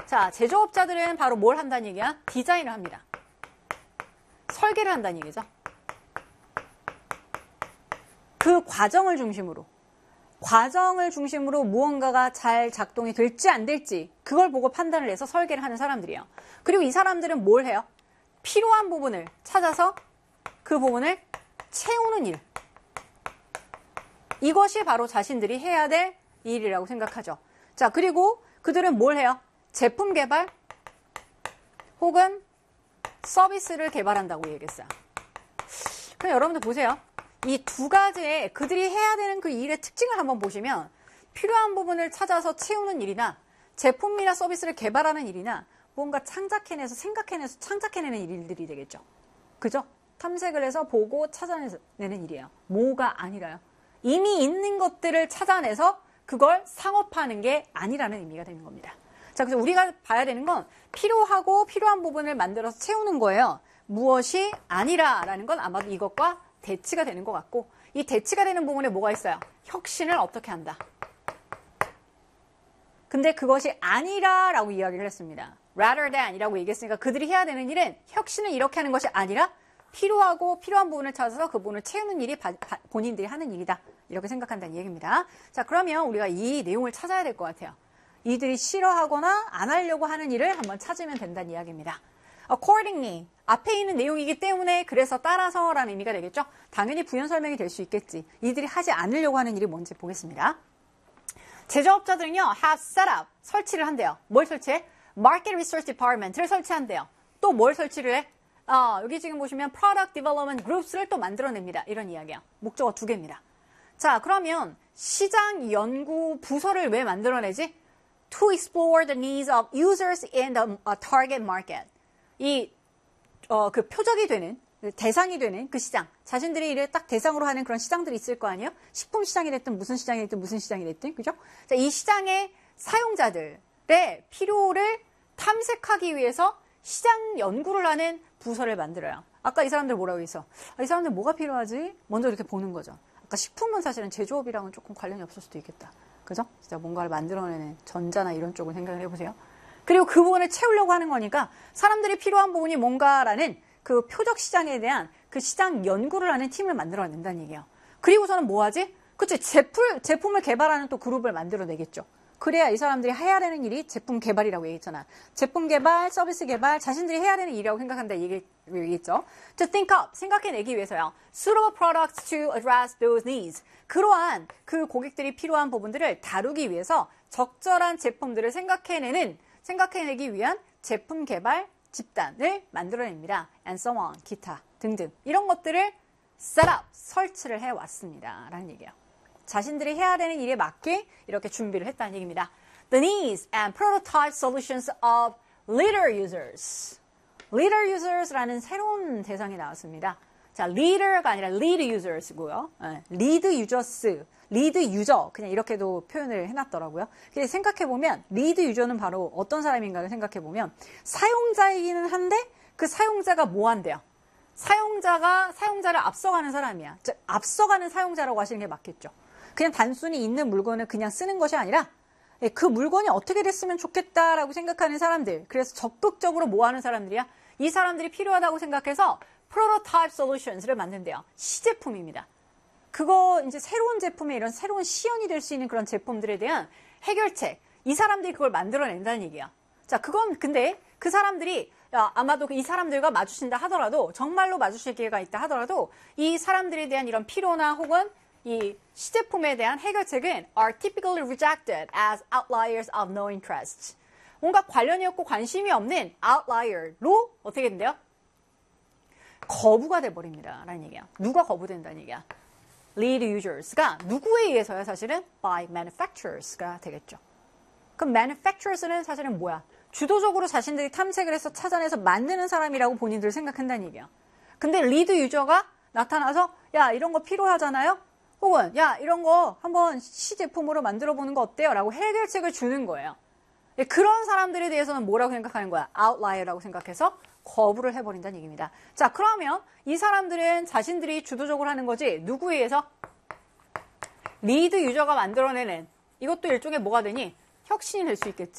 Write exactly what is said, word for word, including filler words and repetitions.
자, 제조업자들은 바로 뭘 한다는 얘기야? 디자인을 합니다. 설계를 한다는 얘기죠. 그 과정을 중심으로, 과정을 중심으로 무언가가 잘 작동이 될지 안 될지 그걸 보고 판단을 해서 설계를 하는 사람들이에요. 그리고 이 사람들은 뭘 해요? 필요한 부분을 찾아서 그 부분을 채우는 일. 이것이 바로 자신들이 해야 될 일이라고 생각하죠. 자, 그리고 그들은 뭘 해요? 제품 개발 혹은 서비스를 개발한다고 얘기했어요. 그럼 여러분들 보세요. 이 두 가지의 그들이 해야 되는 그 일의 특징을 한번 보시면 필요한 부분을 찾아서 채우는 일이나 제품이나 서비스를 개발하는 일이나 뭔가 창작해내서 생각해내서 창작해내는 일들이 되겠죠. 그죠? 탐색을 해서 보고 찾아내는 일이에요. 뭐가 아니라요. 이미 있는 것들을 찾아내서 그걸 상업화하는 게 아니라는 의미가 되는 겁니다. 자, 그래서 우리가 봐야 되는 건 필요하고 필요한 부분을 만들어서 채우는 거예요. 무엇이 아니라라는 건 아마도 이것과 대치가 되는 것 같고, 이 대치가 되는 부분에 뭐가 있어요? 혁신을 어떻게 한다. 근데 그것이 아니라라고 이야기를 했습니다. rather than이라고 얘기했으니까 그들이 해야 되는 일은 혁신을 이렇게 하는 것이 아니라 필요하고 필요한 부분을 찾아서 그 부분을 채우는 일이 바, 바, 본인들이 하는 일이다. 이렇게 생각한다는 얘기입니다. 자, 그러면 우리가 이 내용을 찾아야 될 것 같아요. 이들이 싫어하거나 안 하려고 하는 일을 한번 찾으면 된다는 이야기입니다. accordingly, 앞에 있는 내용이기 때문에 그래서 따라서라는 의미가 되겠죠. 당연히 부연 설명이 될 수 있겠지. 이들이 하지 않으려고 하는 일이 뭔지 보겠습니다. 제조업자들은요, have set up, 설치를 한대요. 뭘 설치해? Market Research Department를 설치한대요. 또 뭘 설치를 해? 어, 여기 지금 보시면 Product Development Groups를 또 만들어냅니다. 이런 이야기야. 목적어 두 개입니다. 자, 그러면 시장 연구 부서를 왜 만들어내지? To explore the needs of users in the target market. 이, 어, 그 표적이 되는, 대상이 되는 그 시장. 자신들이 이를 딱 대상으로 하는 그런 시장들이 있을 거 아니에요? 식품 시장이 됐든 무슨 시장이 됐든 무슨 시장이 됐든. 그죠? 자, 이 시장의 사용자들의 필요를 탐색하기 위해서 시장 연구를 하는 부서를 만들어요. 아까 이 사람들 뭐라고 했어? 아, 이 사람들 뭐가 필요하지? 먼저 이렇게 보는 거죠. 아까 식품은 사실은 제조업이랑은 조금 관련이 없을 수도 있겠다. 그죠? 진짜 뭔가를 만들어내는 전자나 이런 쪽을 생각을 해보세요. 그리고 그 부분을 채우려고 하는 거니까 사람들이 필요한 부분이 뭔가라는 그 표적 시장에 대한 그 시장 연구를 하는 팀을 만들어낸다는 얘기예요. 그리고서는 뭐 하지? 그치, 제품, 제품을 개발하는 또 그룹을 만들어내겠죠. 그래야 이 사람들이 해야 되는 일이 제품 개발이라고 얘기했잖아. 제품 개발, 서비스 개발, 자신들이 해야 되는 일이라고 생각한다 얘기했죠. To think up, 생각해내기 위해서요. Suitable products to address those needs. 그러한 그 고객들이 필요한 부분들을 다루기 위해서 적절한 제품들을 생각해내는, 생각해내기 위한 제품 개발 집단을 만들어냅니다. And so on, 기타 등등. 이런 것들을 set up, 설치를 해왔습니다. 라는 얘기예요. 자신들이 해야 되는 일에 맞게 이렇게 준비를 했다는 얘기입니다. The needs and prototype solutions of leader users. leader users라는 새로운 대상이 나왔습니다. 자, leader가 아니라 lead users고요. 네, lead users, lead user 그냥 이렇게도 표현을 해놨더라고요. 그래서 생각해보면 lead user는 바로 어떤 사람인가를 생각해보면 사용자이기는 한데 그 사용자가 뭐 한대요? 사용자가 사용자를 앞서가는 사람이야. 즉 앞서가는 사용자라고 하시는 게 맞겠죠. 그냥 단순히 있는 물건을 그냥 쓰는 것이 아니라 그 물건이 어떻게 됐으면 좋겠다라고 생각하는 사람들. 그래서 적극적으로 뭐 하는 사람들이야? 이 사람들이 필요하다고 생각해서 prototype solutions를 만든대요. 시제품입니다. 그거 이제 새로운 제품의 이런 새로운 시연이 될 수 있는 그런 제품들에 대한 해결책. 이 사람들이 그걸 만들어낸다는 얘기야. 자, 그건 근데 그 사람들이 야, 아마도 이 사람들과 마주친다 하더라도 정말로 마주칠 기회가 있다 하더라도 이 사람들에 대한 이런 필요나 혹은 이 시제품에 대한 해결책은 are typically rejected as outliers of no interest. 뭔가 관련이 없고 관심이 없는 outlier로 어떻게 된대요? 거부가 돼버립니다. 라는 얘기야. 누가 거부된다는 얘기야? lead users가 누구에 의해서야 사실은? by manufacturers가 되겠죠. 그럼 manufacturers는 사실은 뭐야? 주도적으로 자신들이 탐색을 해서 찾아내서 만드는 사람이라고 본인들 생각한다는 얘기야. 근데 lead user가 나타나서 야 이런 거 필요하잖아요? 혹은 야 이런 거 한번 시제품으로 만들어 보는 거 어때요? 라고 해결책을 주는 거예요. 그런 사람들에 대해서는 뭐라고 생각하는 거야? outlier라고 생각해서 거부를 해버린다는 얘기입니다. 자, 그러면 이 사람들은 자신들이 주도적으로 하는 거지 누구에 의해서? 리드 유저가 만들어내는 이것도 일종의 뭐가 되니? 혁신이 될 수 있겠지.